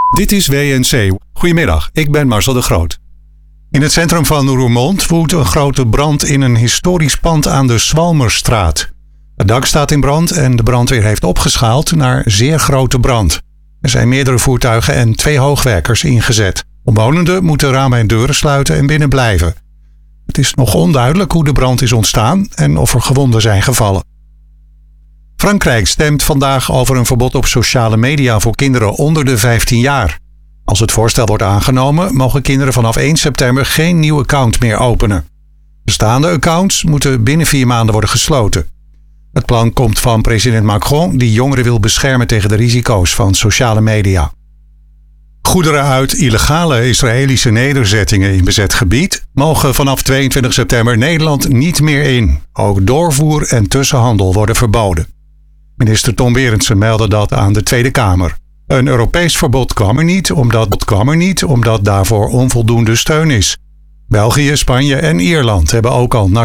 Dit is WNC. Goedemiddag, ik ben Marcel de Groot. In het centrum van Roermond woedt een grote brand in een historisch pand aan de Swalmerstraat. Het dak staat in brand en de brandweer heeft opgeschaald naar zeer grote brand. Er zijn meerdere voertuigen en 2 hoogwerkers ingezet. Omwonenden moeten ramen en deuren sluiten en binnen blijven. Het is nog onduidelijk hoe de brand is ontstaan en of er gewonden zijn gevallen. Frankrijk stemt vandaag over een verbod op sociale media voor kinderen onder de 15 jaar. Als het voorstel wordt aangenomen, mogen kinderen vanaf 1 september geen nieuw account meer openen. Bestaande accounts moeten binnen 4 maanden worden gesloten. Het plan komt van president Macron, die jongeren wil beschermen tegen de risico's van sociale media. Goederen uit illegale Israëlische nederzettingen in bezet gebied mogen vanaf 22 september Nederland niet meer in. Ook doorvoer en tussenhandel worden verboden. Minister Tom Berendsen meldde dat aan de Tweede Kamer. Een Europees verbod kwam er niet, omdat daarvoor onvoldoende steun is. België, Spanje en Ierland hebben ook al